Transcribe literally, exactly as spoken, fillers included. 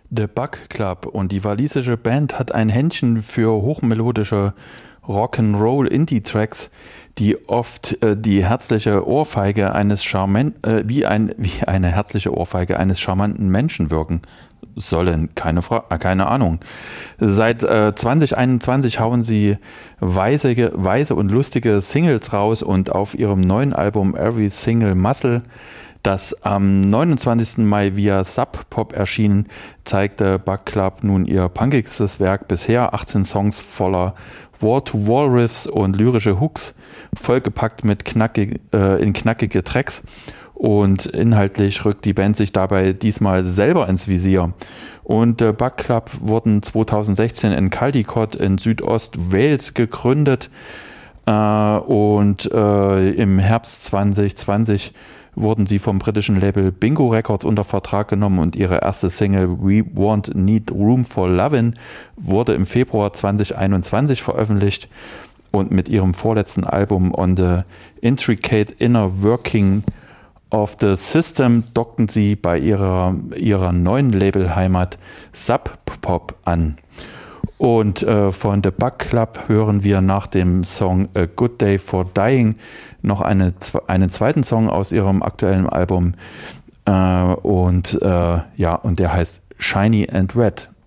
The Bug Club und die walisische Band hat ein Händchen für hochmelodische Rock'n'Roll-Indie-Tracks, die oft äh, die herzliche Ohrfeige eines charmant, äh, wie, ein, wie eine herzliche Ohrfeige eines charmanten Menschen wirken sollen. Keine, Fra- äh, keine Ahnung. Seit äh, zwanzig einundzwanzig hauen sie weise, weise und lustige Singles raus und auf ihrem neuen Album Every Single Muscle, das am neunundzwanzigsten Mai via Sub Pop erschien, zeigte Bug Club nun ihr punkigstes Werk bisher. achtzehn Songs voller Wall-to-Wall-Riffs und lyrische Hooks, vollgepackt mit knackig, äh, in knackige Tracks. Und inhaltlich rückt die Band sich dabei diesmal selber ins Visier. Und der Bug Club wurden zweitausendsechzehn in Caldicot in Südost-Wales gegründet. Äh, und äh, im Herbst zwanzig zwanzig wurden sie vom britischen Label Bingo Records unter Vertrag genommen und ihre erste Single We Won't Need Room for Lovin' wurde im Februar zwanzig einundzwanzig veröffentlicht, und mit ihrem vorletzten Album On the Intricate Inner Working of the System dockten sie bei ihrer, ihrer neuen Labelheimat Sub Pop an. Und äh, von The Bug Club hören wir nach dem Song A Good Day for Dying noch eine, einen zweiten Song aus ihrem aktuellen Album. Äh, und äh, ja, und der heißt Shiny and Red.